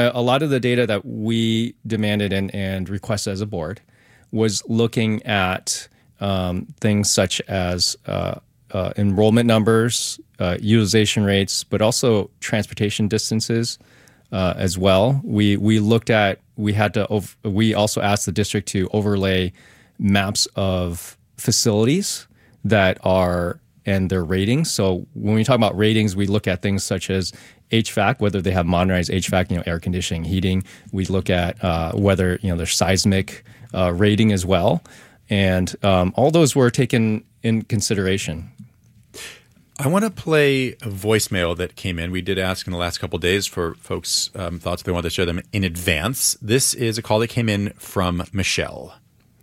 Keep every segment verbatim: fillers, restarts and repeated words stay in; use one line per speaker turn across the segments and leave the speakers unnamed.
A lot of the data that we demanded and, and requested as a board was looking at um, things such as uh, uh, enrollment numbers, uh, utilization rates, but also transportation distances uh, as well. We we looked at we had to ov- we also asked the district to overlay maps of facilities that are and their ratings. So when we talk about ratings, we look at things such as H V A C, whether they have modernized H V A C, you know, air conditioning, heating. We look at uh, whether, you know, there's seismic uh, rating as well. And um, all those were taken in consideration.
I want to play a voicemail that came in. We did ask in the last couple of days for folks' um, thoughts if they wanted to share them in advance. This is a call that came in from Michelle.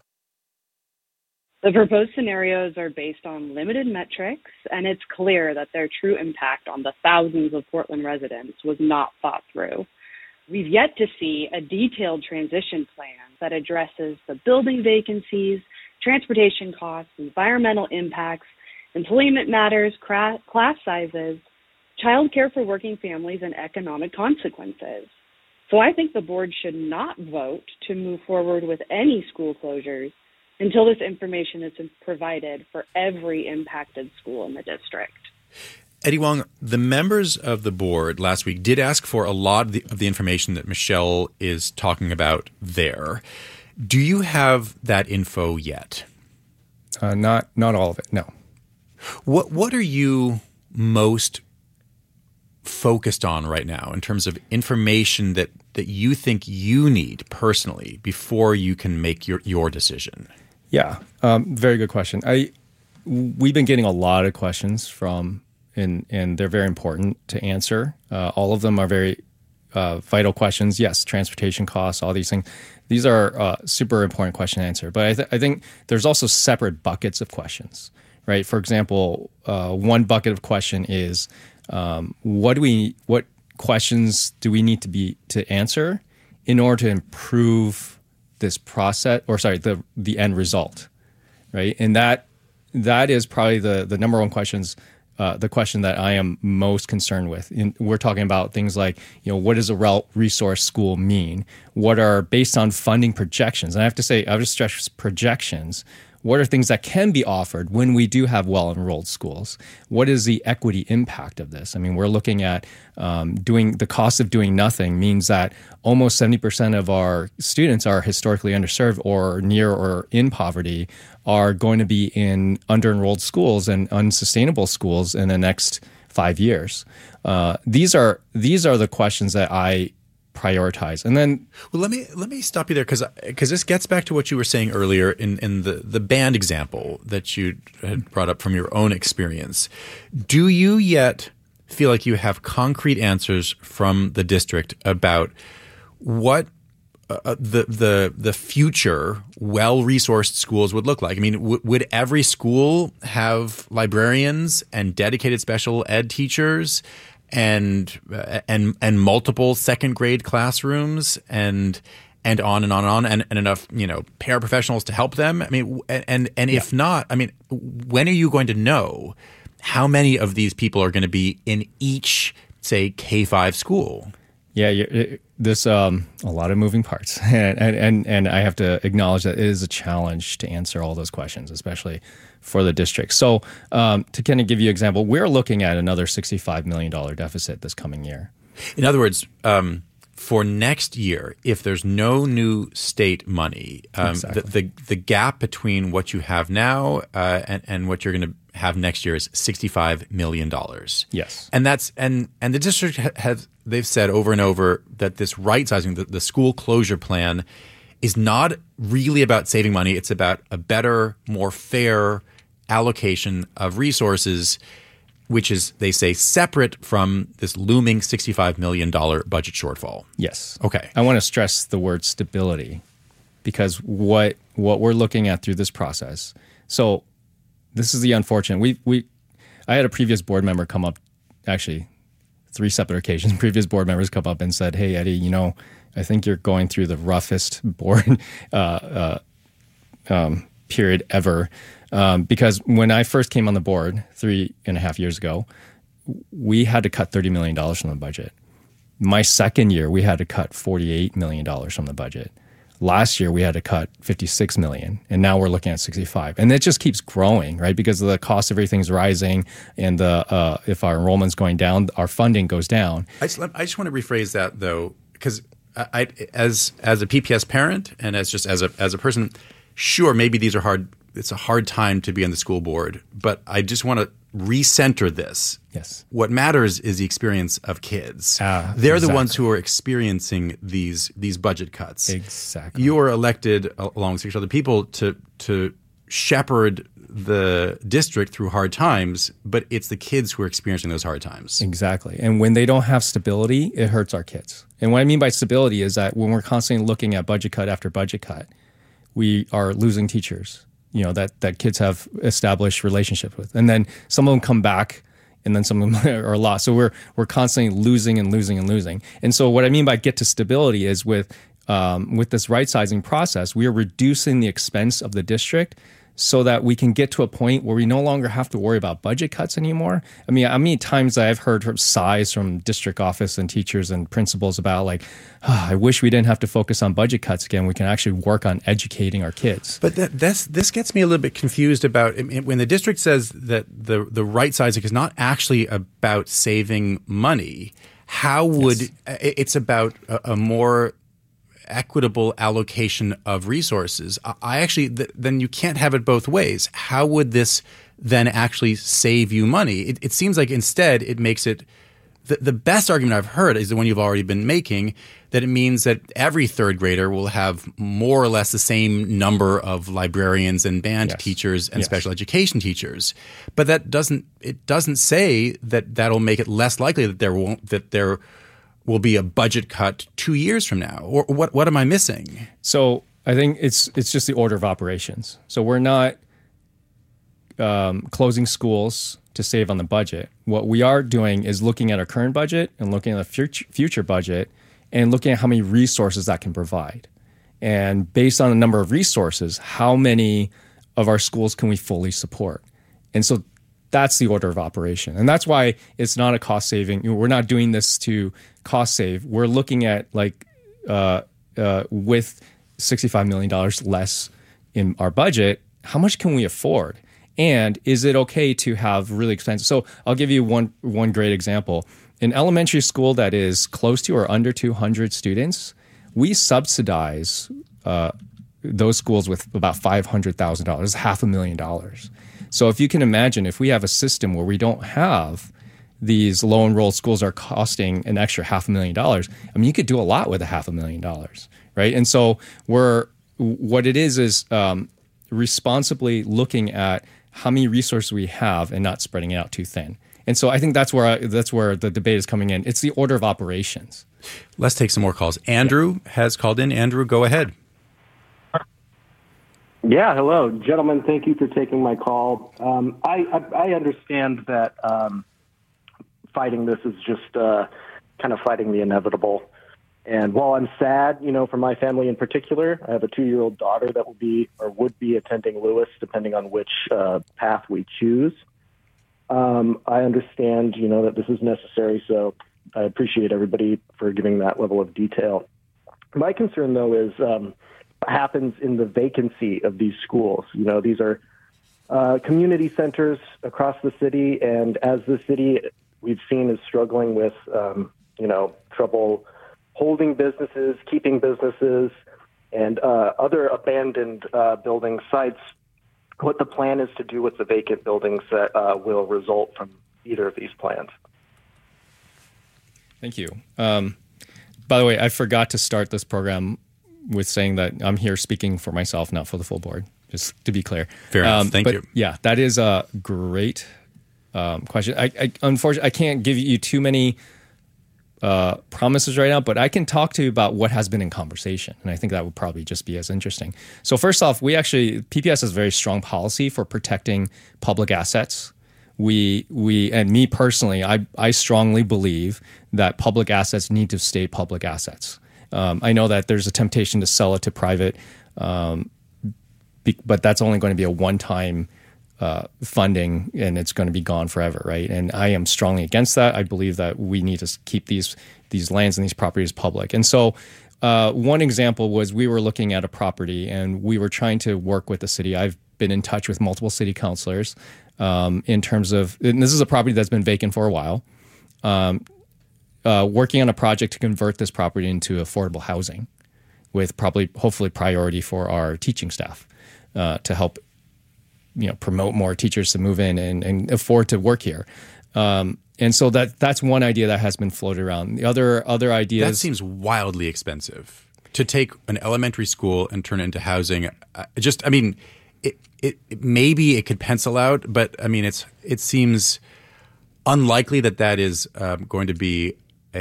The proposed scenarios are based on limited metrics, and it's clear that their true impact on the thousands of Portland residents was not thought through. We've yet to see a detailed transition plan that addresses the building vacancies, transportation costs, environmental impacts, employment matters, cra- class sizes, childcare for working families, and economic consequences. So I think the board should not vote to move forward with any school closures until this information is provided for every impacted school in the district.
Eddie Wong, the members of the board last week did ask for a lot of the, of the information that Michelle is talking about there. Do you have that info yet?
Uh, not not all of it, no.
What What are you most focused on right now in terms of information that, that you think you need personally before you can make your, your decision?
Yeah, um, very good question. I we've been getting a lot of questions from, and and they're very important to answer. Uh, all of them are very uh, vital questions. Yes, transportation costs, all these things. These are uh, super important questions to answer. But I, th- I think there's also separate buckets of questions, right? For example, uh, one bucket of question is um, what do we what questions do we need to be to answer in order to improve this process, or sorry, the the end result, right? And that that is probably the the number one questions, uh, the question that I am most concerned with. And we're talking about things like, you know, what does a rel- resource school mean? What are based on funding projections? And I have to say, I'll just stress projections. What are things that can be offered when we do have well-enrolled schools? What is the equity impact of this? I mean, we're looking at um, doing the cost of doing nothing means that almost seventy percent of our students are historically underserved or near or in poverty, are going to be in under-enrolled schools and unsustainable schools in the next five years. Uh, these are these are the questions that I prioritize. And then,
well, let me let me stop you there because because this gets back to what you were saying earlier in, in the, the band example that you had brought up from your own experience. Do you yet feel like you have concrete answers from the district about what uh, the the the future well-resourced schools would look like? I mean, w- would every school have librarians and dedicated special ed teachers and uh, and and multiple second grade classrooms and and on and on and on and, and enough, you know, paraprofessionals to help them? I mean, and and if yeah. not, I mean, when are you going to know how many of these people are going to be in each, say, K five school?
Yeah, it, there's um, a lot of moving parts, and, and and I have to acknowledge that it is a challenge to answer all those questions, especially for the district. So um, to kind of give you an example, we're looking at another sixty-five million dollars deficit this coming year.
In other words, um, for next year, if there's no new state money, um,
exactly.
the, the the gap between what you have now uh, and, and what you're going to have next year is sixty-five million dollars.
Yes.
And that's and and the district has they've said over and over that this right sizing, the, the school closure plan, is not really about saving money. It's about a better, more fair allocation of resources, which is, they say, separate from this looming sixty-five million dollars budget shortfall.
Yes.
Okay.
I want to stress the word stability, because what what we're looking at through this process. So this is the unfortunate. We we I had a previous board member come up, actually three separate occasions, previous board members come up and said, "Hey, Eddie, you know, I think you're going through the roughest board uh, uh, um, period ever." Um, because when I first came on the board three and a half years ago, we had to cut thirty million dollars from the budget. my second year, we had to cut forty-eight million dollars from the budget. Last year, we had to cut fifty-six million dollars, and now we're looking at sixty-five. And it just keeps growing, right? Because the cost of everything's rising, and the uh, if our enrollment's going down, our funding goes down.
I just, I just want to rephrase that, though, because I, I, as as a P P S parent and as just as a as a person, sure, maybe these are hard. It's a hard time to be on the school board, but I just want to recenter this.
Yes.
What matters is the experience of kids.
Ah,
They're
exactly.
the ones who are experiencing these these budget cuts.
Exactly.
You are elected, along with six other people, to to shepherd the district through hard times, but it's the kids who are experiencing those hard times.
Exactly. And when they don't have stability, it hurts our kids. And what I mean by stability is that when we're constantly looking at budget cut after budget cut, we are losing teachers, you know, that, that kids have established relationships with. And then some of them come back, and then some of them are lost. So we're we're constantly losing and losing and losing. And so what I mean by get to stability is with um, with this right sizing process, we are reducing the expense of the district so that we can get to a point where we no longer have to worry about budget cuts anymore. I mean, how many times I've heard from sighs from district office and teachers and principals about like, oh, I wish we didn't have to focus on budget cuts again. We can actually work on educating our kids.
But that, that's, this gets me a little bit confused about I mean, when the district says that the, the right sizing is not actually about saving money. How would yes. It's about a, a more equitable allocation of resources. I actually, th- then you can't have it both ways. How would this then actually save you money? It, it seems like instead it makes it, the, the best argument I've heard is the one you've already been making, that it means that every third grader will have more or less the same number of librarians and band
yes.
teachers and
yes.
special education teachers. But that doesn't, it doesn't say that that'll make it less likely that there won't, that there will be a budget cut two years from now, or what? What am I missing?
So I think it's it's just the order of operations. So we're not um, closing schools to save on the budget. What we are doing is looking at our current budget and looking at the future future budget and looking at how many resources that can provide. And based on the number of resources, how many of our schools can we fully support? And so that's the order of operation. And that's why it's not a cost saving. You know, we're not doing this to cost save. We're looking at like uh, uh, with sixty-five million dollars less in our budget, how much can we afford? And is it okay to have really expensive? So I'll give you one one great example. An elementary school that is close to or under two hundred students, we subsidize uh, those schools with about five hundred thousand dollars, half a million dollars. So if you can imagine, if we have a system where we don't have these low enrolled schools are costing an extra half a million dollars, I mean, you could do a lot with a half a million dollars, right? And so we're what it is is um, responsibly looking at how many resources we have and not spreading it out too thin. And so I think that's where I, that's where the debate is coming in. It's the order of operations.
Let's take some more calls. Andrew yeah. has called in. Andrew, go ahead.
Yeah, hello, gentlemen. Thank you for taking my call. Um, I, I I understand that um, fighting this is just uh, kind of fighting the inevitable. And while I'm sad, you know, for my family in particular, I have a two-year-old daughter that will be or would be attending Lewis, depending on which uh, path we choose. Um, I understand, you know, that this is necessary, so I appreciate everybody for giving that level of detail. My concern, though, is um, what happens in the vacancy of these schools. You know, these are uh, community centers across the city, and as the city we've seen is struggling with, um, you know, trouble holding businesses, keeping businesses, and uh, other abandoned uh, building sites, what the plan is to do with the vacant buildings that uh, will result from either of these plans.
Thank you. Um, by the way, I forgot to start this program with saying that I'm here speaking for myself, not for the full board, just to be clear.
Fair enough.
Um,
Thank
but
you.
Yeah, that is a great um, question. I, I unfortunately I can't give you too many uh, promises right now, but I can talk to you about what has been in conversation, and I think that would probably just be as interesting. So first off, we actually P P S has a very strong policy for protecting public assets. We we and me personally, I I strongly believe that public assets need to stay public assets. Um, I know that there's a temptation to sell it to private, um, be, but that's only going to be a one-time uh, funding, and it's going to be gone forever, right? And I am strongly against that. I believe that we need to keep these these lands and these properties public. And so uh, one example was we were looking at a property and we were trying to work with the city. I've been in touch with multiple city councilors um, in terms of, and this is a property that's been vacant for a while, um, uh, working on a project to convert this property into affordable housing with probably, hopefully priority for our teaching staff uh, to help, you know, promote more teachers to move in and, and afford to work here. Um, and so that that's one idea that has been floated around. The other other ideas.
That seems wildly expensive to take an elementary school and turn it into housing. Uh, just, I mean, it, it, it maybe it could pencil out, but I mean, it's it seems unlikely that that is um, going to be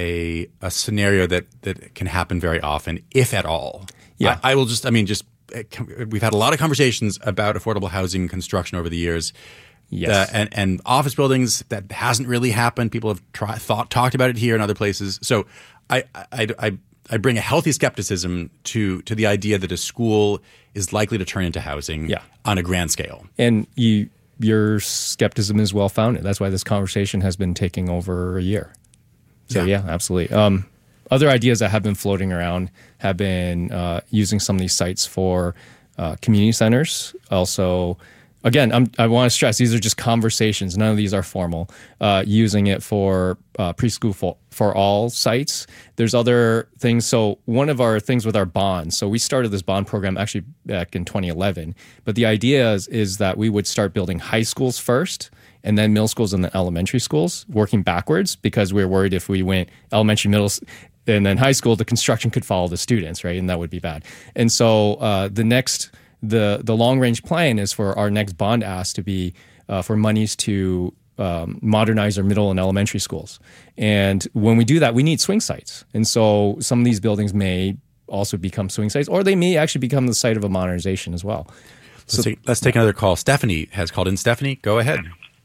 a a scenario that that can happen very often, if at all.
Yeah,
I, I will just. I mean, just we've had a lot of conversations about affordable housing construction over the years.
Yes.
Uh, and, and office buildings, that hasn't really happened. People have try, thought talked about it here and other places. So I, I, I, I bring a healthy skepticism to to the idea that a school is likely to turn into housing
yeah.
on a grand scale.
And you your skepticism is well founded. That's why this conversation has been taking over a year. So yeah, yeah absolutely. Um, other ideas that have been floating around have been uh, using some of these sites for uh, community centers. Also, again, I'm, I want to stress these are just conversations. None of these are formal. Uh, using it for uh, preschool for, for all sites. There's other things. So one of our things with our bonds. So we started this bond program actually back in twenty eleven. But the idea is, is that we would start building high schools first, and then middle schools and then elementary schools, working backwards, because we were worried if we went elementary, middle, and then high school, the construction could follow the students, right? And that would be bad. And so uh, the next, the the long range plan is for our next bond ask to be uh, for monies to um, modernize our middle and elementary schools. And when we do that, we need swing sites. And so some of these buildings may also become swing sites, or they may actually become the site of a modernization as well.
Let's,
So,
take, let's take another call. Stephanie has called in. Stephanie, go ahead.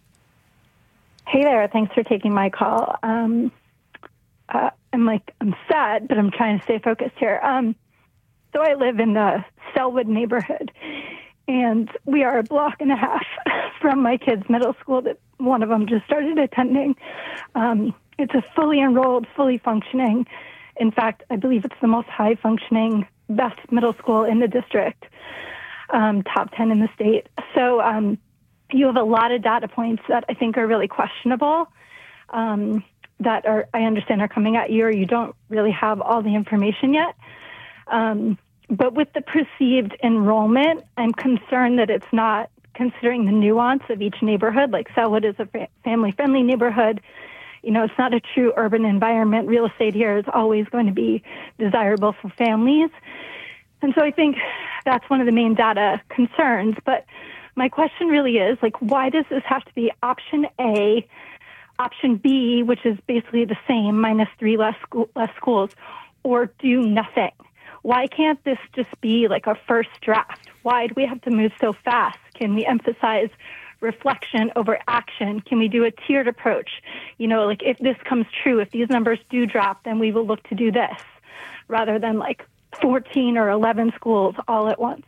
Hey there. Thanks for taking my call. Um, uh, I'm like, I'm sad, but I'm trying to stay focused here. Um, so I live in the Selwood neighborhood, and we are a block and a half from my kids' middle school that one of them just started attending. Um, it's a fully enrolled, fully functioning. In fact, I believe it's the most high functioning, best middle school in the district, um, top ten in the state. So, um, you have a lot of data points that I think are really questionable, um, that are, I understand, are coming at you, or you don't really have all the information yet. Um, but with the perceived enrollment, I'm concerned that it's not considering the nuance of each neighborhood. Like Selwood is a fa- family-friendly neighborhood. You know, it's not a true urban environment. Real estate here is always going to be desirable for families. And so I think that's one of the main data concerns. But my question really is, like, why does this have to be option A, option B, which is basically the same, minus three less school, less schools, or do nothing? Why can't this just be like a first draft? Why do we have to move so fast? Can we emphasize reflection over action? Can we do a tiered approach? You know, like if this comes true, if these numbers do drop, then we will look to do this, rather than like fourteen or eleven schools all at once.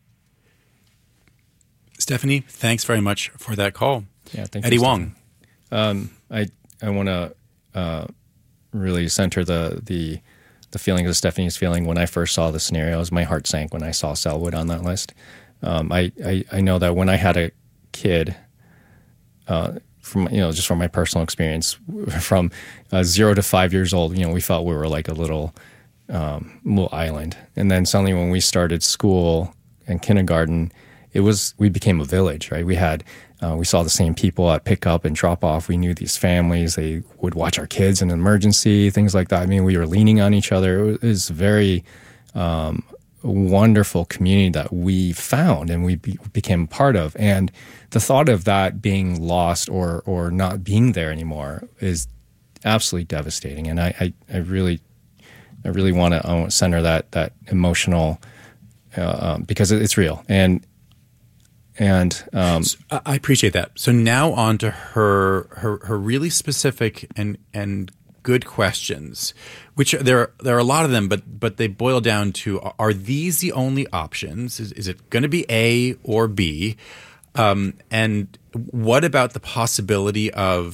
Stephanie, thanks very much for that call.
Yeah, thank
Eddie
you,
Wong.
Um, I I want to uh, really center the the the feeling that Stephanie is feeling when I first saw the scenarios. My heart sank when I saw Selwood on that list. Um, I, I I know that when I had a kid, uh, from you know just from my personal experience, from uh, zero to five years old, you know, we felt we were like a little um, little island, and then suddenly when we started school and kindergarten, it was we became a village, right? We had uh, we saw the same people at pickup and drop off. We knew these families. They would watch our kids in an emergency, things like that. I mean, we were leaning on each other. It was, it was a very um, wonderful community that we found and we be, became a part of. And the thought of that being lost or or not being there anymore is absolutely devastating. And I I, I really I really want to center that that emotional uh, um, because it's real. And And um,
so I appreciate that. So now on to her her, her really specific and and good questions, which there there are a lot of them, but but they boil down to: are these the only options? Is, is it going to be A or B? Um, and what about the possibility of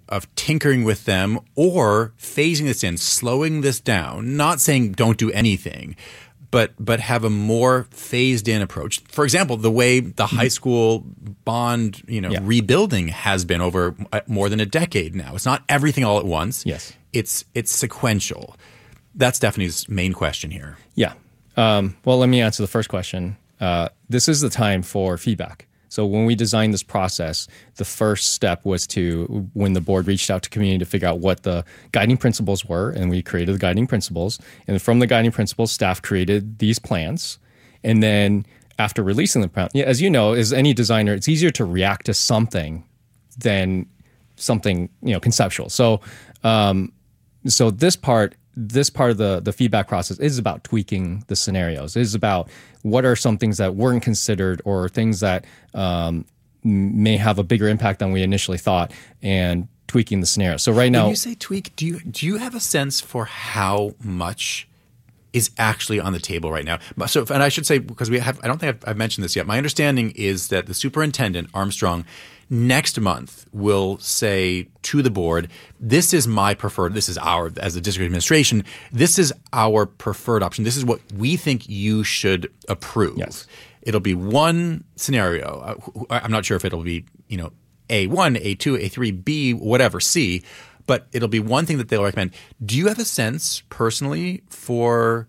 of tinkering with them or phasing this in, slowing this down, not saying don't do anything, but but have a more phased in approach. For example, the way the high school bond, you know,
Yeah.
rebuilding has been over more than a decade now. It's not everything all at once.
Yes.
It's it's sequential. That's Stephanie's main question here.
Yeah. Um, well, let me answer the first question. Uh, this is the time for feedback. So when we designed this process, the first step was to, when the board reached out to community to figure out what the guiding principles were, and we created the guiding principles. And from the guiding principles, staff created these plans. And then after releasing the plan, as you know, as any designer, it's easier to react to something than something, you know, conceptual. So, um, so this part, this part of the, the feedback process is about tweaking the scenarios. It is about what are some things that weren't considered or things that um, may have a bigger impact than we initially thought, and tweaking the scenario. So right now,
when you say tweak, do you do you have a sense for how much is actually on the table right now? So, and I should say, because we have, I don't think I've, I've mentioned this yet. My understanding is that the superintendent, Armstrong, next month will say to the board, this is my preferred, this is our, as the district administration, this is our preferred option. This is what we think you should approve.
Yes.
It'll be one scenario. I'm not sure if it'll be, you know, A one, A two, A three, B, whatever, C, but it'll be one thing that they'll recommend. Do you have a sense personally for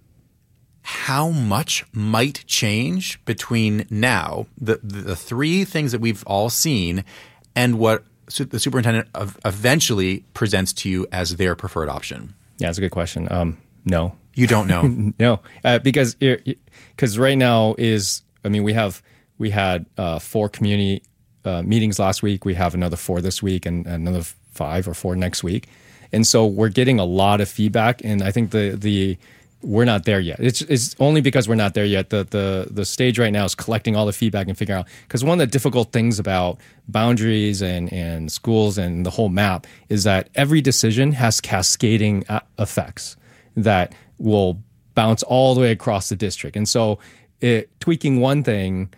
how much might change between now, the, the, the three things that we've all seen, and what su- the superintendent of eventually presents to you as their preferred option?
yeah, it's a good question. Um, no.
You don't know.
No, uh, because because right now is, I mean, we have we had uh, four community uh, meetings last week. We have another four this week, and another five or four next week, and so we're getting a lot of feedback. And I think the the we're not there yet. It's it's only because we're not there yet. The the the stage right now is collecting all the feedback and figuring out, because one of the difficult things about boundaries and and schools and the whole map is that every decision has cascading effects that will bounce all the way across the district. And so it, tweaking one thing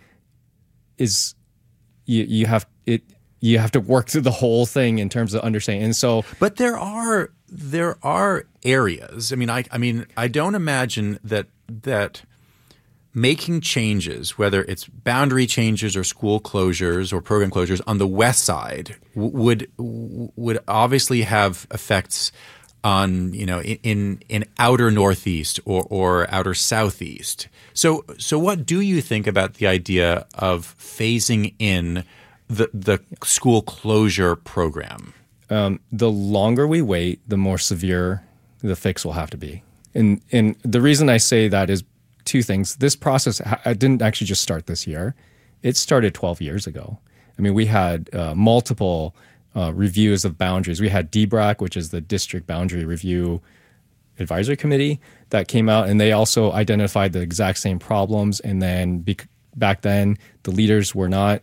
is you you have it you have to work through the whole thing in terms of understanding. And so
But there are there are areas. I mean, I I mean, I don't imagine that that making changes, whether it's boundary changes or school closures or program closures on the west side, w- would would obviously have effects on, you know, in in outer northeast or or outer southeast. So so what do you think about the idea of phasing in the the school closure program?
Um, the longer we wait, the more severe the fix will have to be. And and the reason I say that is two things. This process ha- didn't actually just start this year. It started twelve years ago. I mean, we had uh, multiple uh, reviews of boundaries. We had D B R A C, which is the District Boundary Review Advisory Committee, that came out, and they also identified the exact same problems. And then bec- back then, the leaders were not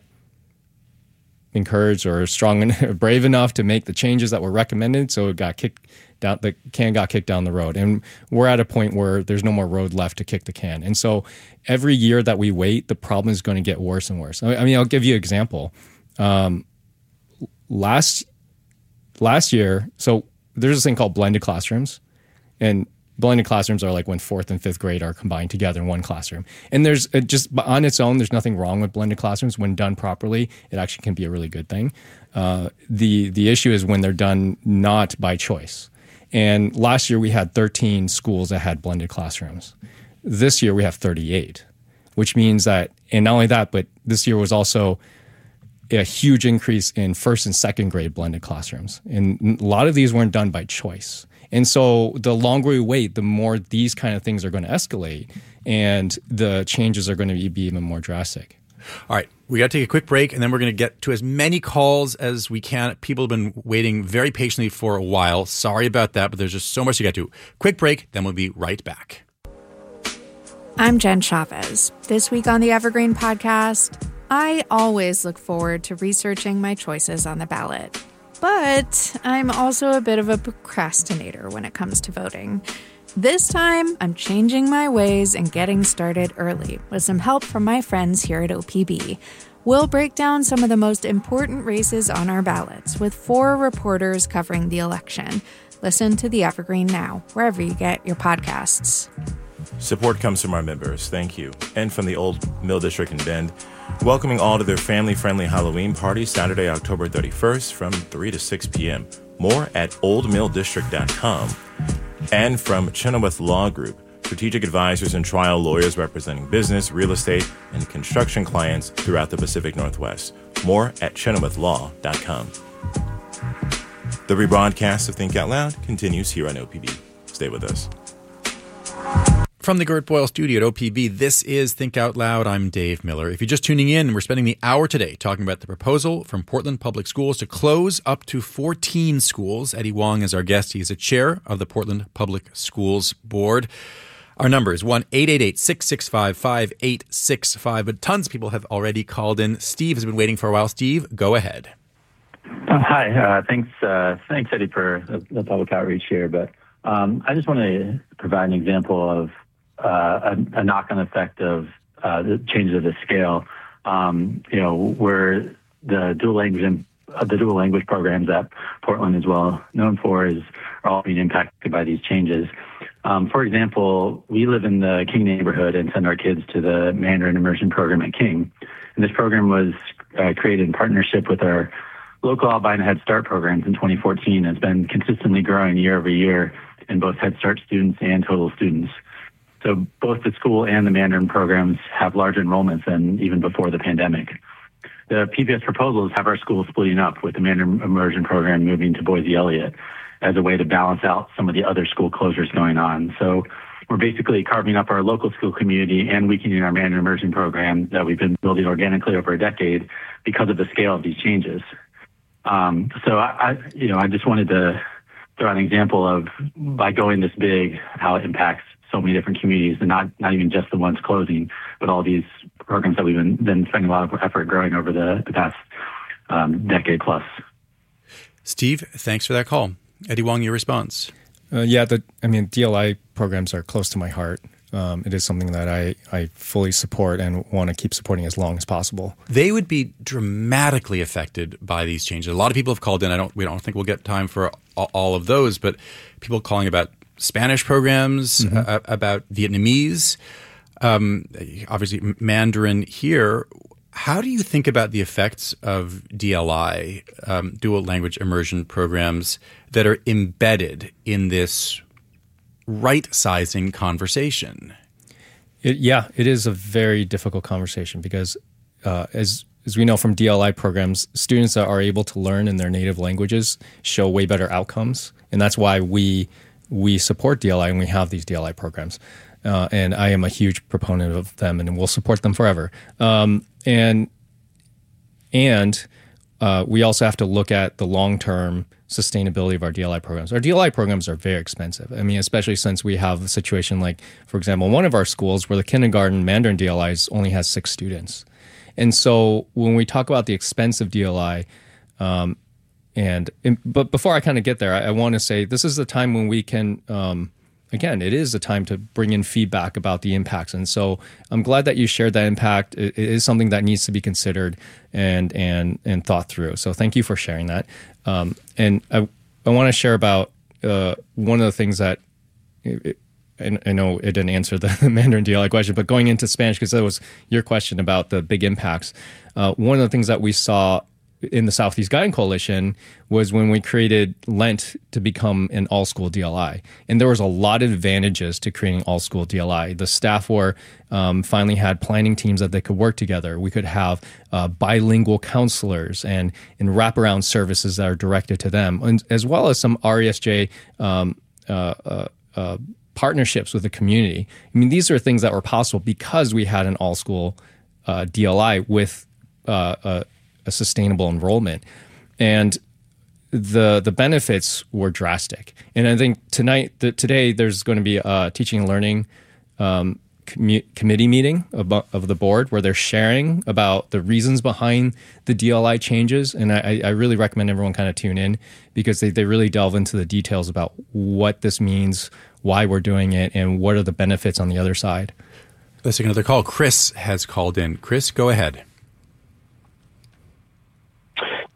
encouraged or strong and brave enough to make the changes that were recommended, so it got kicked down. The can got kicked down the road, and we're at a point where there's no more road left to kick the can. And so, every year that we wait, the problem is going to get worse and worse. I mean, I'll give you an example. Um, last last year, so there's this thing called blended classrooms, and blended classrooms are like when fourth and fifth grade are combined together in one classroom. And there's it just on its own, there's nothing wrong with blended classrooms. When done properly, it actually can be a really good thing. Uh, the the issue is when they're done not by choice. And last year we had thirteen schools that had blended classrooms. This year we have thirty-eight, which means that, and not only that, but this year was also a huge increase in first and second grade blended classrooms. And a lot of these weren't done by choice. And so the longer we wait, the more these kind of things are going to escalate, and the changes are going to be even more drastic.
All right, we got to take a quick break, and then we're going to get to as many calls as we can. People have been waiting very patiently for a while. Sorry about that, but there's just so much to get to. Quick break, then we'll be right back.
I'm Jen Chavez. This week on the Evergreen Podcast, I always look forward to researching my choices on the ballot. But I'm also a bit of a procrastinator when it comes to voting. This time, I'm changing my ways and getting started early with some help from my friends here at O P B. We'll break down some of the most important races on our ballots with four reporters covering the election. Listen to The Evergreen now, wherever you get your podcasts.
Support comes from our members, thank you, and from the Old Mill District in Bend, welcoming all to their family-friendly Halloween party Saturday, October thirty-first from three to six p.m. More at old mill district dot com. And from Chenoweth Law Group, strategic advisors and trial lawyers representing business, real estate, and construction clients throughout the Pacific Northwest. More at chenoweth law dot com. The rebroadcast of Think Out Loud continues here on O P B. Stay with us.
From the Gert Boyle studio at O P B, this is Think Out Loud. I'm Dave Miller. If you're just tuning in, we're spending the hour today talking about the proposal from Portland Public Schools to close up to fourteen schools. Eddie Wong is our guest. He's a chair of the Portland Public Schools Board. Our number is one eight eight eight, six six five, five eight six five. But tons of people have already called in. Steve has been waiting for a while. Steve, go ahead.
Uh, hi. Uh, thanks, uh, thanks, Eddie, for the, the public outreach here. But um, I just want to provide an example of uh, a, a knock-on effect of uh, the changes of the scale. Um, you know, where the dual language and uh, the dual language programs that Portland is well known for is are all being impacted by these changes. Um, for example, we live in the King neighborhood and send our kids to the Mandarin Immersion Program at King. And this program was uh, created in partnership with our local Albina Head Start programs in twenty fourteen. Has been consistently growing year over year in both Head Start students and total students. So both the school and the Mandarin programs have larger enrollments than even before the pandemic. The P B S proposals have our schools splitting up, with the Mandarin Immersion Program moving to Boise Elliott as a way to balance out some of the other school closures going on. So we're basically carving up our local school community and weakening our Mandarin Immersion Program that we've been building organically over a decade because of the scale of these changes. Um, so I, I, you know, I just wanted to throw out an example of, by going this big, how it impacts so many different communities, and not, not even just the ones closing, but all these programs that we've been, been spending a lot of effort growing over the, the past um, decade plus.
Steve, thanks for that call. Eddie Wong, your response.
Uh, yeah, the, I mean, D L I programs are close to my heart. Um, it is something that I, I fully support and want to keep supporting as long as possible.
They would be dramatically affected by these changes. A lot of people have called in. I don't. We don't think we'll get time for all, all of those, but people calling about Spanish programs, mm-hmm. uh, about Vietnamese, um, obviously Mandarin here. How do you think about the effects of D L I, um, dual language immersion programs, that are embedded in this right-sizing conversation?
It, yeah, it is a very difficult conversation because uh, as as we know from D L I programs, students that are able to learn in their native languages show way better outcomes, and that's why we we support D L I and we have these D L I programs. Uh, and I am a huge proponent of them, and we'll support them forever. Um, and and uh, we also have to look at the long-term sustainability of our D L I programs. Our D L I programs are very expensive. I mean, especially since we have a situation like, for example, one of our schools where the kindergarten Mandarin D L Is only has six students. And so when we talk about the expense of D L I, um, and, and but before I kind of get there, I, I want to say this is the time when we can, um, again, it is a time to bring in feedback about the impacts. And so I'm glad that you shared that impact. It, it is something that needs to be considered and and and thought through. So thank you for sharing that. Um, and I, I want to share about uh, one of the things that, it, I, I know it didn't answer the Mandarin D L I question, but going into Spanish, because that was your question about the big impacts. Uh, one of the things that we saw in the Southeast Guiding Coalition was when we created Lent to become an all-school D L I. And there was a lot of advantages to creating all-school D L I. The staff were um, finally had planning teams that they could work together. We could have uh, bilingual counselors and, and wraparound services that are directed to them, and, as well as some R E S J um, uh, uh, uh, partnerships with the community. I mean, these are things that were possible because we had an all-school uh, D L I with uh, uh a sustainable enrollment, and the the benefits were drastic. And I think tonight, the, today, there's going to be a teaching and learning um, commu- committee meeting of, of the board where they're sharing about the reasons behind the D L I changes. And I, I really recommend everyone kind of tune in because they, they really delve into the details about what this means, why we're doing it, and what are the benefits on the other side.
Let's take another call. Chris has called in. Chris, go ahead.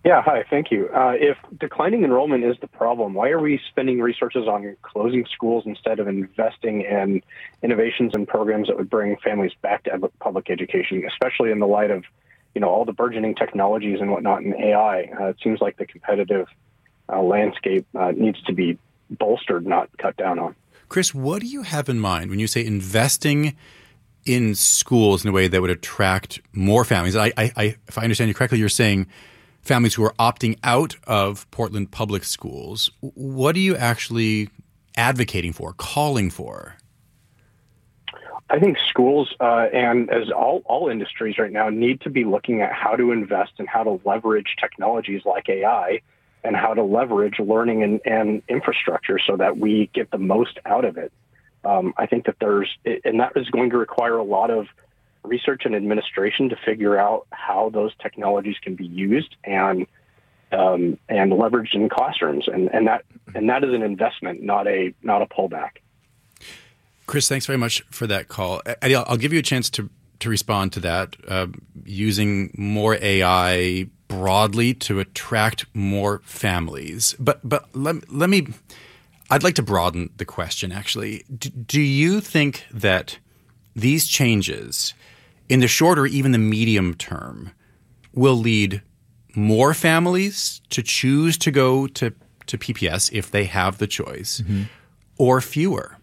Yeah, hi, thank you. Uh, if declining enrollment is the problem, why are we spending resources on closing schools instead of investing in innovations and programs that would bring families back to ed- public education, especially in the light of, you know, all the burgeoning technologies and whatnot in A I? Uh, it seems like the competitive uh, landscape uh, needs to be bolstered, not cut down on.
Chris, what do you have in mind when you say investing in schools in a way that would attract more families? I, I, I if I understand you correctly, you're saying families who are opting out of Portland public schools. What are you actually advocating for, calling for?
I think schools uh, and as all, all industries right now need to be looking at how to invest and how to leverage technologies like A I and how to leverage learning and, and infrastructure so that we get the most out of it. Um, I think that there's, and that is going to require a lot of research and administration to figure out how those technologies can be used and um, and leveraged in classrooms, and, and that and that is an investment, not a not a pullback.
Chris, thanks very much for that call. Eddie, I'll, I'll give you a chance to to respond to that, uh, using more A I broadly to attract more families. But but let let me. I'd like to broaden the question. Actually, do, do you think that these changes, in the short or even the medium term, will lead more families to choose to go to, to P P S if they have the choice, mm-hmm. or fewer?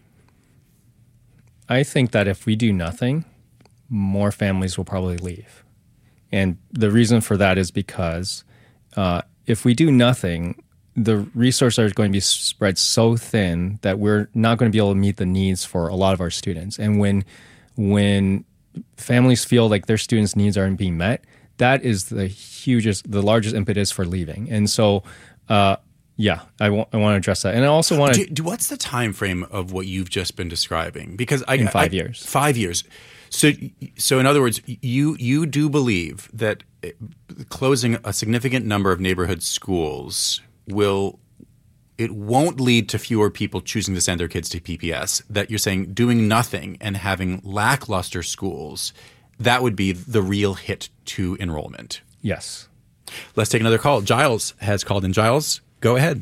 I think that if we do nothing, more families will probably leave. And the reason for that is because uh, if we do nothing, the resources are going to be spread so thin that we're not going to be able to meet the needs for a lot of our students. And when when families feel like their students' needs aren't being met, that is the hugest, the largest impetus for leaving. And so, uh, yeah, I, w- I want to address that. And I also want to...
Do, do, what's the time frame of what you've just been describing? Because I,
in five
I,
years.
Five years. So, so in other words, you you do believe that closing a significant number of neighborhood schools will... it won't lead to fewer people choosing to send their kids to P P S, that you're saying doing nothing and having lackluster schools, that would be the real hit to enrollment.
Yes.
Let's take another call. Giles has called in. Giles, go ahead.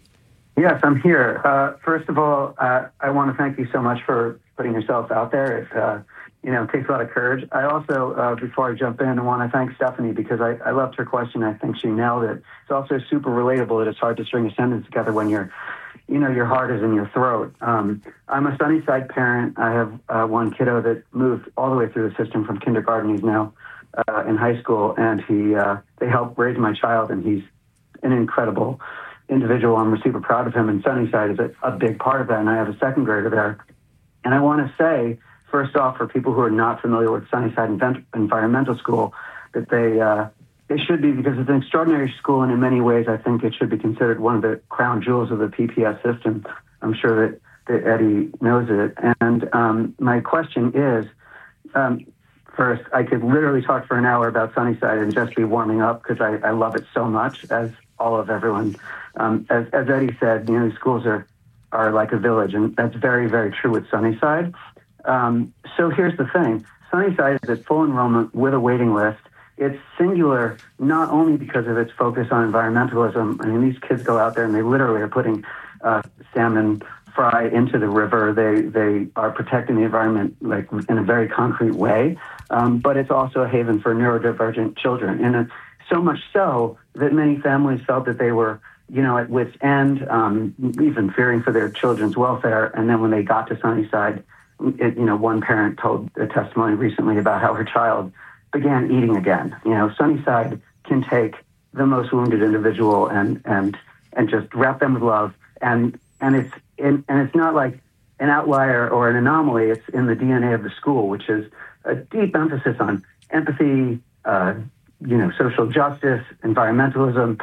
Yes, I'm here. Uh, first of all, uh, I want to thank you so much for putting yourself out there. It, uh, you know, it takes a lot of courage. I also, uh, before I jump in, I want to thank Stephanie because I, I loved her question. I think she nailed it. It's also super relatable that it's hard to string a sentence together when you're, you know, your heart is in your throat. Um, I'm a Sunnyside parent. I have uh, one kiddo that moved all the way through the system from kindergarten. He's now uh, in high school, and he uh, they helped raise my child, and he's an incredible individual. I'm super proud of him, and Sunnyside is a, a big part of that, and I have a second grader there. And I want to say, first off, for people who are not familiar with Sunnyside Invent- Environmental School, that they uh, they should be, because it's an extraordinary school, and in many ways, I think it should be considered one of the crown jewels of the P P S system. I'm sure that, that Eddie knows it. And um, my question is, um, first, I could literally talk for an hour about Sunnyside and just be warming up because I, I love it so much, as all of everyone. Um, as, as Eddie said, you know, schools are, are like a village, and that's very, very true with Sunnyside. Um, so here's the thing. Sunnyside is at full enrollment with a waiting list. It's singular not only because of its focus on environmentalism. I mean, these kids go out there and they literally are putting uh, salmon fry into the river. They they are protecting the environment like in a very concrete way. Um, but it's also a haven for neurodivergent children, and uh, so much so that many families felt that they were, you know, at wit's end, um, even fearing for their children's welfare. And then when they got to Sunnyside, it, you know, one parent told a testimony recently about how her child began eating again. You know, Sunnyside can take the most wounded individual and and and just wrap them with love. And and it's and, and it's not like an outlier or an anomaly. It's in the D N A of the school, which is a deep emphasis on empathy, uh, you know, social justice, environmentalism,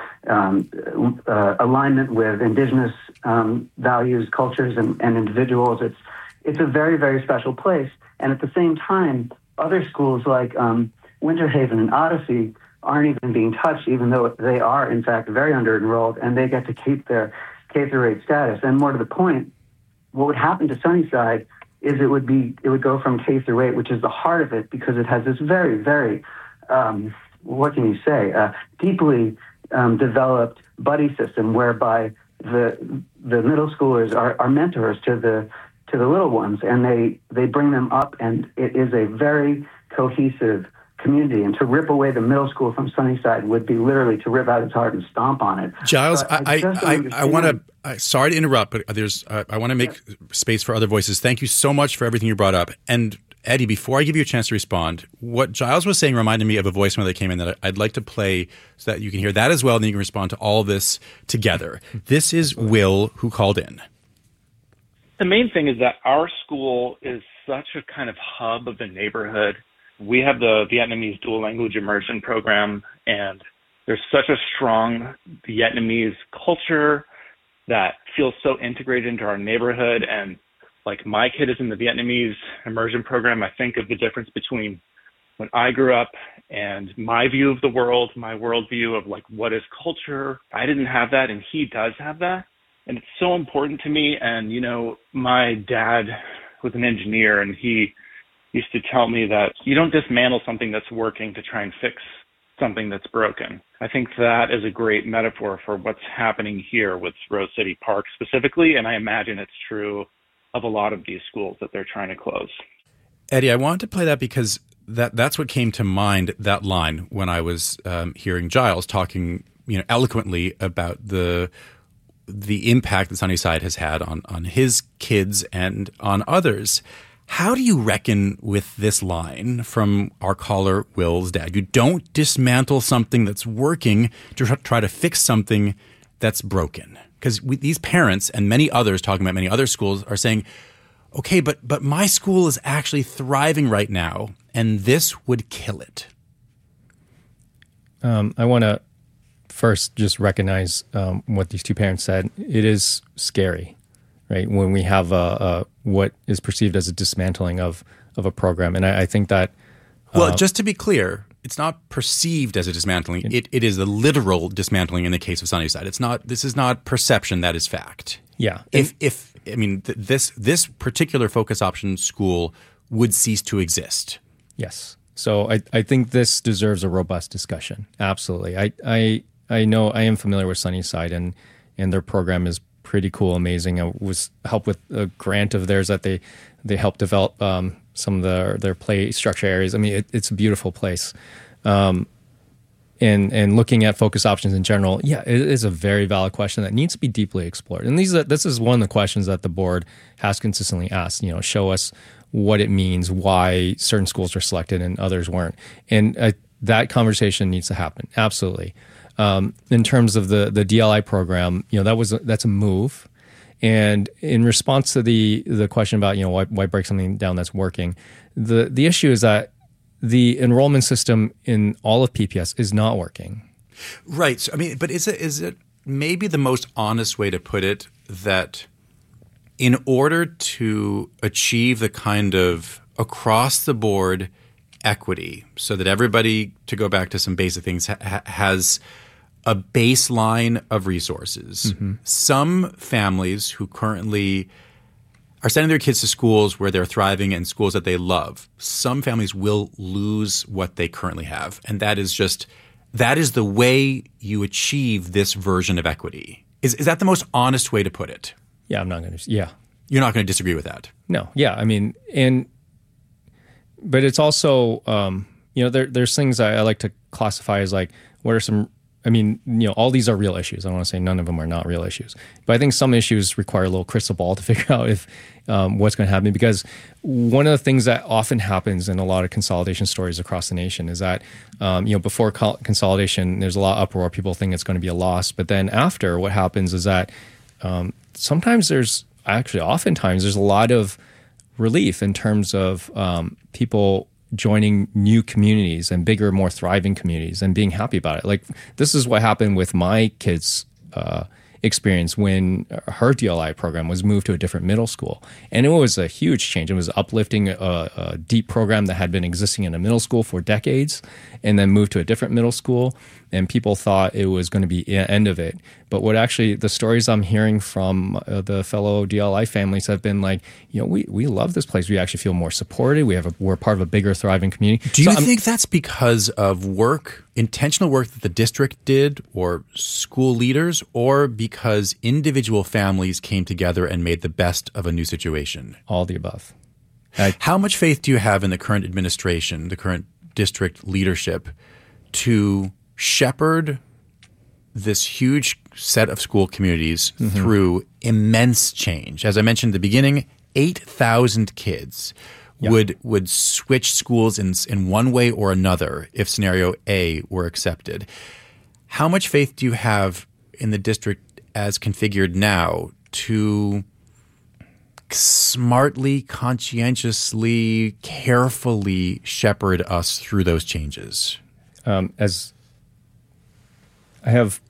um, uh, alignment with indigenous um, values, cultures, and, and individuals. It's it's a very, very special place. And at the same time, other schools like um, Winter Haven and Odyssey aren't even being touched, even though they are, in fact, very under-enrolled, and they get to keep their K through eight status. And more to the point, what would happen to Sunnyside is it would be it would go from K through eight, which is the heart of it, because it has this very, very, um, what can you say, uh, deeply um, developed buddy system whereby the the middle schoolers are, are mentors to the to the little ones, and they, they bring them up, and it is a very cohesive community. And to rip away the middle school from Sunnyside would be literally to rip out its heart and stomp on it.
Giles,
But
I
just don't
I, I, I
understand-
want to. Sorry to interrupt, but there's uh, I want to make space for other voices. Thank you so much for everything you brought up. And Eddie, before I give you a chance to respond, what Giles was saying reminded me of a voicemail that came in that I'd like to play so that you can hear that as well, and then you can respond to all this together. This is Will, who called in.
The main thing is that our school is such a kind of hub of the neighborhood. We have the Vietnamese dual language immersion program, and there's such a strong Vietnamese culture that feels so integrated into our neighborhood. And like my kid is in the Vietnamese immersion program, I think of the difference between when I grew up and my view of the world, my worldview of like what is culture. I didn't have that, and he does have that. And it's so important to me. And, you know, my dad was an engineer, and he used to tell me that you don't dismantle something that's working to try and fix something that's broken. I think that is a great metaphor for what's happening here with Rose City Park specifically. And I imagine it's true of a lot of these schools that they're trying to close.
Eddie, I wanted to play that because that that's what came to mind, that line, when I was um, hearing Giles talking, you know, eloquently about the the impact that Sunnyside has had on, on his kids and on others. How do you reckon with this line from our caller, Will's dad? You don't dismantle something that's working to try to fix something that's broken. Because these parents and many others, talking about many other schools, are saying, okay, but but my school is actually thriving right now, and this would kill it.
Um, I want to first just recognize um, what these two parents said. It is scary, right? When we have a, a what is perceived as a dismantling of of a program, and I, I think that.
Well,
uh,
just to be clear, it's not perceived as a dismantling. It it is a literal dismantling in the case of Sunnyside. It's not. This is not perception. That is fact.
Yeah.
If if I mean th- this this particular focus option school would cease to exist.
Yes. So I, I think this deserves a robust discussion. Absolutely. I, I I know I am familiar with Sunnyside, and and their program is pretty cool, amazing. I was helped with a grant of theirs that they they helped develop um, some of their their play structure areas. I mean, it, it's a beautiful place. Um, and and looking at focus options in general, yeah, it is a very valid question that needs to be deeply explored. And these are, this is one of the questions that the board has consistently asked. You know, show us what it means, why certain schools were selected and others weren't, and uh, that conversation needs to happen. Absolutely. Um, in terms of the the D L I program, you know, that was a, that's a move. And in response to the the question about, you know, why, why break something down that's working, the the issue is that the enrollment system in all of P P S is not working.
Right. So, I mean, but is it is it maybe the most honest way to put it that in order to achieve the kind of across the board equity, so that everybody, to go back to some basic things, ha- has a baseline of resources. Mm-hmm. Some families who currently are sending their kids to schools where they're thriving and schools that they love, some families will lose what they currently have. And that is just, that is the way you achieve this version of equity. Is is that the most honest way to put it?
Yeah, I'm not going to, yeah.
You're not going to disagree with that?
No, yeah. I mean, and, but it's also, um, you know, there, there's things I, I like to classify as like, what are some, I mean, you know, all these are real issues. I don't want to say none of them are not real issues, but I think some issues require a little crystal ball to figure out if um, what's going to happen. Because one of the things that often happens in a lot of consolidation stories across the nation is that, um, you know, before co- consolidation, there's a lot of uproar. People think it's going to be a loss, but then after, what happens is that um, sometimes there's actually, oftentimes, there's a lot of relief in terms of um, people joining new communities and bigger, more thriving communities and being happy about it. Like, this is what happened with my kids' uh, experience when her D L I program was moved to a different middle school. And it was a huge change. It was uplifting a, a deep program that had been existing in a middle school for decades and then moved to a different middle school. And people thought it was going to be the end of it. But what actually, the stories I'm hearing from uh, the fellow D L I families have been like, you know, we, we love this place. We actually feel more supported. We have a, we're part of a bigger, thriving community.
Do you
so
think that's because of work intentional work that the district did or school leaders, or because individual families came together and made the best of a new situation?
All the above.
I, How much faith do you have in the current administration, the current district leadership, to shepherd this huge set of school communities mm-hmm. through immense change? As I mentioned at the beginning, eight thousand kids yep. would would switch schools in in one way or another if scenario A were accepted. How much faith do you have in the district as configured now to smartly, conscientiously, carefully shepherd us through those changes?
Um, as I have,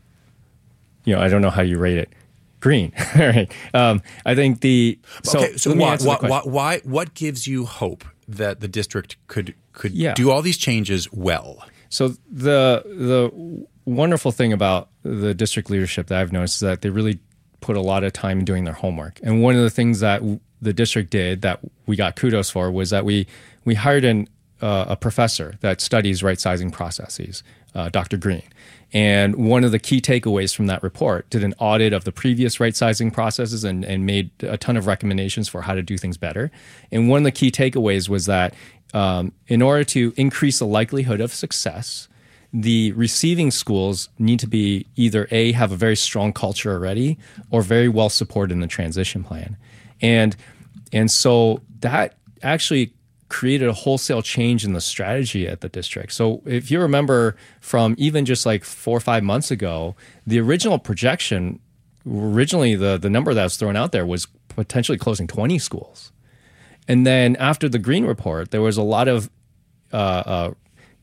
you know, I don't know how you rate it. Green. All right. Um, I think the so,
okay, so
let me
why,
answer the question.
why, why, what gives you hope that the district could could
yeah.
do all these changes well?
So the the wonderful thing about the district leadership that I've noticed is that they really put a lot of time in doing their homework. And one of the things that the district did that we got kudos for was that we we hired an, uh, a professor that studies right-sizing processes, uh, Doctor Green. And one of the key takeaways from that report did an audit of the previous right-sizing processes and, and made a ton of recommendations for how to do things better. And one of the key takeaways was that um, in order to increase the likelihood of success, the receiving schools need to be either A, have a very strong culture already, or very well supported in the transition plan. And and so that actually created a wholesale change in the strategy at the district. So if you remember from even just like four or five months ago, the original projection, originally the, the number that was thrown out there was potentially closing twenty schools. And then after the Green Report, there was a lot of uh, uh,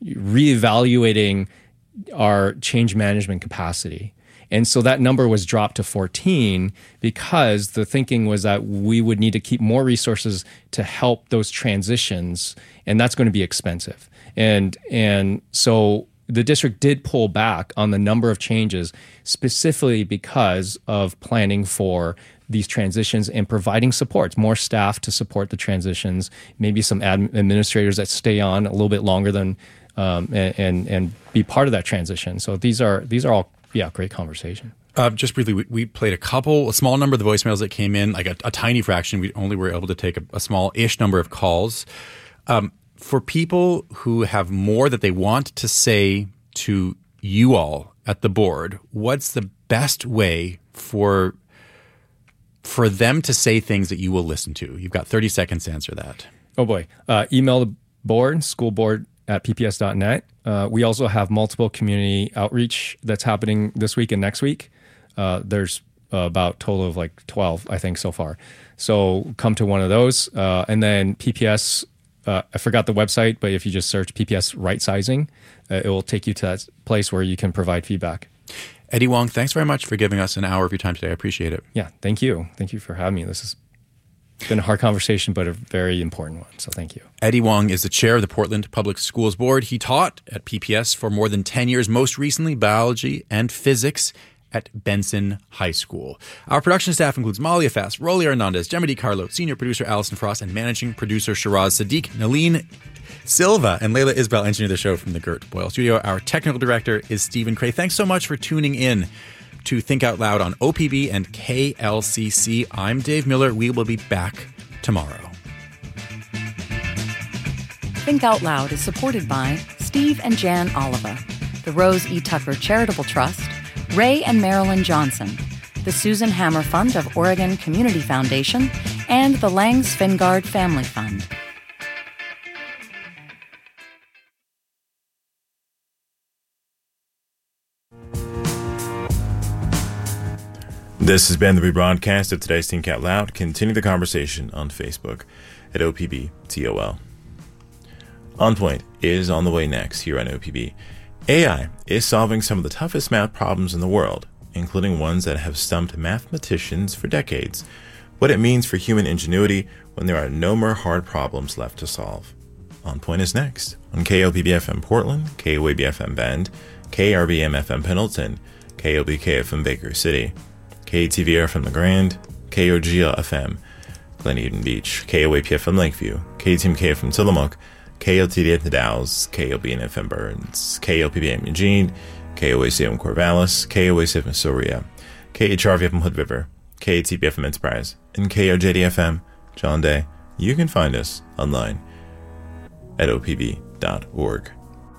reevaluating our change management capacity. And so that number was dropped to fourteen because the thinking was that we would need to keep more resources to help those transitions, and that's going to be expensive. And and so the district did pull back on the number of changes specifically because of planning for these transitions and providing supports, more staff to support the transitions, maybe some ad- administrators that stay on a little bit longer than um, and, and and be part of that transition. So these are these are all yeah great conversation.
Uh, just briefly, we, we played a couple, a small number of the voicemails that came in, like a, a tiny fraction. We only were able to take a, a small-ish number of calls. Um, for people who have more that they want to say to you all at the board, what's the best way for for them to say things that you will listen to? You've got thirty seconds to answer that.
Oh boy. Uh, email the board, school board at p p s dot net. Uh, we also have multiple community outreach that's happening this week and next week. Uh, there's uh, about a total of like twelve, I think, so far. So come to one of those. Uh, and then P P S, uh, I forgot the website, but if you just search P P S right sizing, uh, it will take you to that place where you can provide feedback.
Eddie Wong, thanks very much for giving us an hour of your time today. I appreciate it.
Yeah, thank you. Thank you for having me. This has been a hard conversation, but a very important one. So thank you.
Eddie Wong is the chair of the Portland Public Schools Board. He taught at P P S for more than ten years, most recently biology and physics at Benson High School. Our production staff includes Malia Fass, Rolly Hernandez, Gemma DiCarlo, senior producer Allison Frost, and managing producer Shiraz Sadiq. Naleen Silva and Layla Isbell engineer the show from the Gert Boyle Studio. Our technical director is Stephen Cray. Thanks so much for tuning in to Think Out Loud on O P B and K L C C. I'm Dave Miller. We will be back tomorrow.
Think Out Loud is supported by Steve and Jan Oliva, the Rose E. Tucker Charitable Trust, Ray and Marilyn Johnson, the Susan Hammer Fund of Oregon Community Foundation, and the Lang Svingard Family Fund.
This has been the rebroadcast of today's Think Out Loud. Continue the conversation on Facebook at O P B T O L. On Point is on the way next here on O P B. A I is solving some of the toughest math problems in the world, including ones that have stumped mathematicians for decades. What it means for human ingenuity when there are no more hard problems left to solve. On Point is next on K O P B F M Portland, K O A B F M Bend, K R B M F M Pendleton, K O B K F M Baker City, K T V R F M La Grande, K O G L F M Glen Eden Beach, K O A P F M Lakeview, K T M K F M Tillamook, K O T D in Dallas, K O B N F in Burns, K O P B M Eugene, K O A C M Corvallis, K O A C F in Soria, K H R V F M Hood River, K A T B F M Enterprise, and K O J D F M John Day. You can find us online at O P B dot org.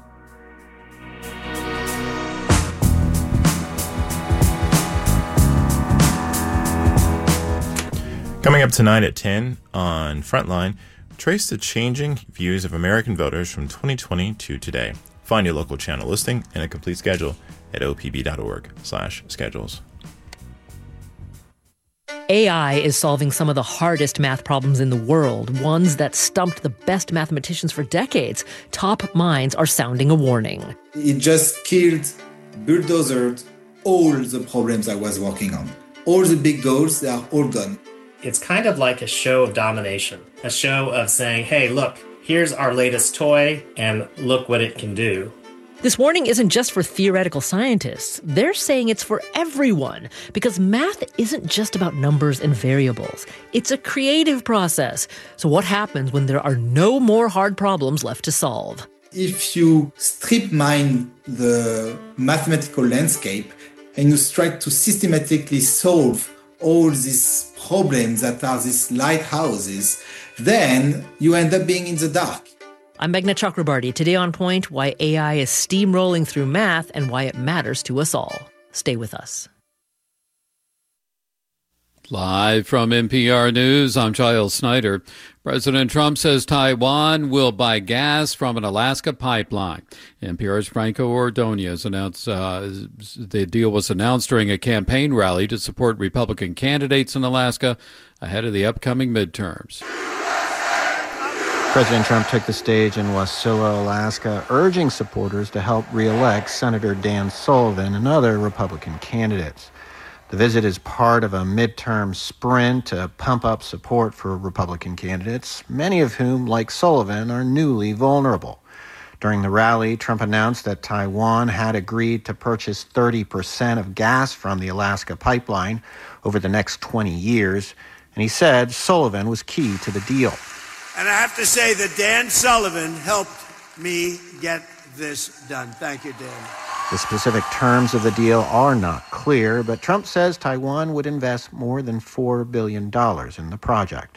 Coming up tonight at ten on Frontline, trace the changing views of American voters from twenty twenty to today. Find your local channel listing and a complete schedule at O P B dot org slash schedules.
A I is solving some of the hardest math problems in the world, ones that stumped the best mathematicians for decades. Top minds are sounding a warning.
It just killed, bulldozed all the problems I was working on. All the big goals, they are all gone.
It's kind of like a show of domination, a show of saying, hey, look, here's our latest toy, and look what it can do.
This warning isn't just for theoretical scientists. They're saying it's for everyone, because math isn't just about numbers and variables. It's a creative process. So what happens when there are no more hard problems left to solve?
If you strip mine the mathematical landscape and you try to systematically solve all these problems that are these lighthouses, then you end up being in the dark.
I'm Meghna Chakrabarty. Today on Point, why A I is steamrolling through math and why it matters to us all. Stay with us.
Live from N P R News, I'm Giles Snyder. President Trump says Taiwan will buy gas from an Alaska pipeline. N P R's Franco Ordonez announced uh, the deal was announced during a campaign rally to support Republican candidates in Alaska ahead of the upcoming midterms.
President Trump took the stage in Wasilla, Alaska, urging supporters to help re-elect Senator Dan Sullivan and other Republican candidates. The visit is part of a midterm sprint to pump up support for Republican candidates, many of whom, like Sullivan, are newly vulnerable. During the rally, Trump announced that Taiwan had agreed to purchase thirty percent of gas from the Alaska pipeline over the next twenty years, and he said Sullivan was key to the deal.
And I have to say that Dan Sullivan helped me get this done. Thank you, Dan.
The specific terms of the deal are not clear, but Trump says Taiwan would invest more than four billion dollars in the project.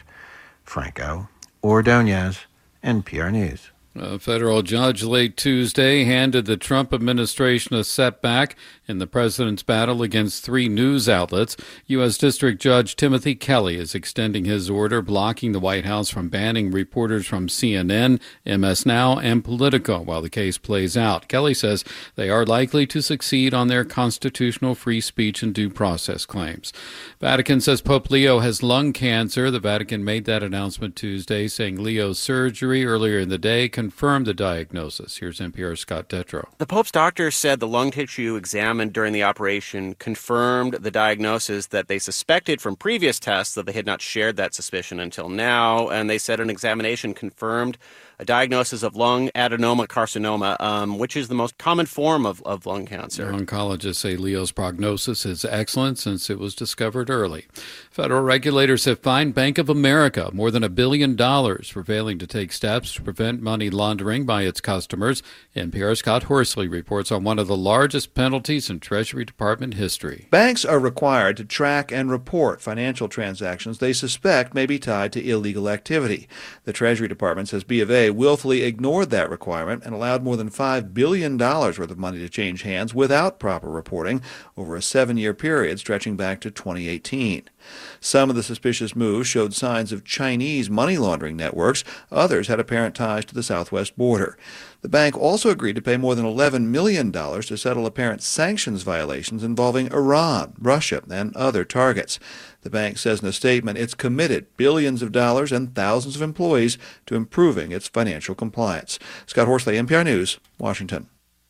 Franco Ordonez, N P R News.
A federal judge late Tuesday handed the Trump administration a setback in the president's battle against three news outlets. U S. District Judge Timothy Kelly is extending his order blocking the White House from banning reporters from C N N, M S Now, and Politico while the case plays out. Kelly says they are likely to succeed on their constitutional free speech and due process claims. Vatican says Pope Leo has lung cancer. The Vatican made that announcement Tuesday, saying Leo's surgery earlier in the day confirmed the diagnosis. Here's N P R's Scott Detrow.
The Pope's doctor said the lung tissue examined during the operation confirmed the diagnosis that they suspected from previous tests, that they had not shared that suspicion until now. And they said an examination confirmed a diagnosis of lung adenoma carcinoma, um, which is the most common form of, of lung cancer.
Oncologists say Leo's prognosis is excellent since it was discovered early. Federal regulators have fined Bank of America more than a billion dollars for failing to take steps to prevent money laundering by its customers. N P R's Scott Horsley reports on one of the largest penalties in Treasury Department history.
Banks are required to track and report financial transactions they suspect may be tied to illegal activity. The Treasury Department says B of A willfully ignored that requirement and allowed more than five billion dollars worth of money to change hands without proper reporting over a seven-year period stretching back to twenty eighteen. Some of the suspicious moves showed signs of Chinese money laundering networks. Others had apparent ties to the southwest border. The bank also agreed to pay more than eleven million dollars to settle apparent sanctions violations involving Iran, Russia, and other targets. The bank says in a statement it's committed billions of dollars and thousands of employees to improving its financial compliance. Scott Horsley, N P R News, Washington.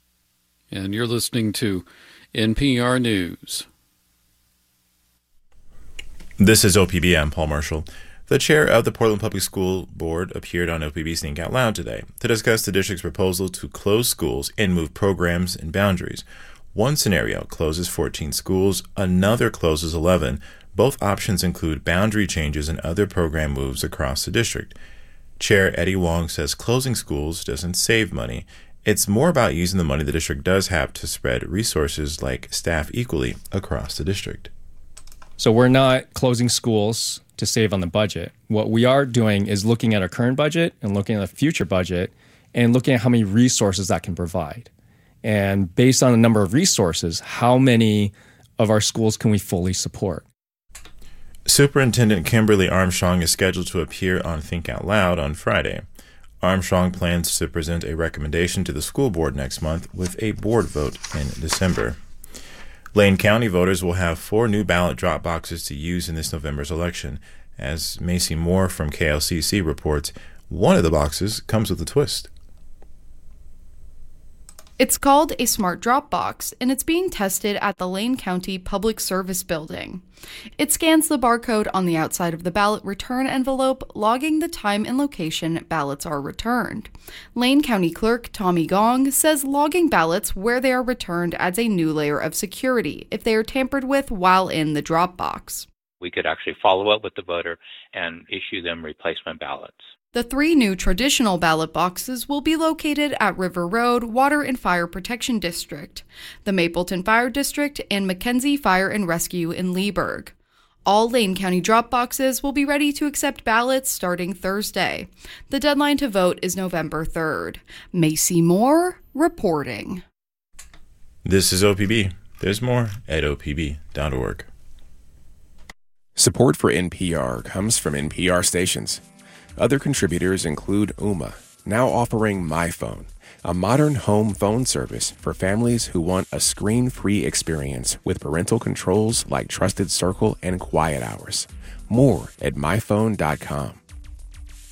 And you're listening to N P R News.
This is O P B. I'm Paul Marshall. The chair of the Portland Public School Board appeared on O P B's Think Out Loud today to discuss the district's proposal to close schools and move programs and boundaries. One scenario closes fourteen schools, another closes eleven. Both options include boundary changes and other program moves across the district. Chair Eddie Wong says closing schools doesn't save money. It's more about using the money the district does have to spread resources like staff equally across the district.
So we're not closing schools to save on the budget. What we are doing is looking at our current budget and looking at the future budget and looking at how many resources that can provide. And based on the number of resources, how many of our schools can we fully support?
Superintendent Kimberly Armstrong is scheduled to appear on Think Out Loud on Friday. Armstrong plans to present a recommendation to the school board next month with a board vote in December. Lane County voters will have four new ballot drop boxes to use in this November's election. As Macy Moore from K L C C reports, one of the boxes comes with a twist.
It's called a Smart Drop Box, and it's being tested at the Lane County Public Service Building. It scans the barcode on the outside of the ballot return envelope, logging the time and location ballots are returned. Lane County Clerk Tommy Gong says logging ballots where they are returned adds a new layer of security if they are tampered with while in the drop box.
We could actually follow up with the voter and issue them replacement ballots.
The three new traditional ballot boxes will be located at River Road Water and Fire Protection District, the Mapleton Fire District, and Mackenzie Fire and Rescue in Leesburg. All Lane County drop boxes will be ready to accept ballots starting Thursday. The deadline to vote is November third. Macy Moore reporting.
This is O P B. There's more at O P B dot org.
Support for N P R comes from N P R stations. Other contributors include Ooma, now offering MyPhone, a modern home phone service for families who want a screen-free experience with parental controls like Trusted Circle and Quiet Hours. More at my phone dot com.